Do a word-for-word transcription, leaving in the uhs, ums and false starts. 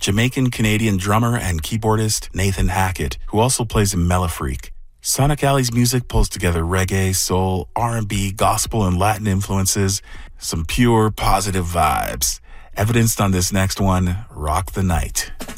Jamaican-Canadian drummer and keyboardist Nathan Hackett, who also plays in Mellifreak. Sonic Alley's music pulls together reggae, soul, R and B, gospel, and Latin influences. Some pure positive vibes. Evidenced on this next one, Rock the Night.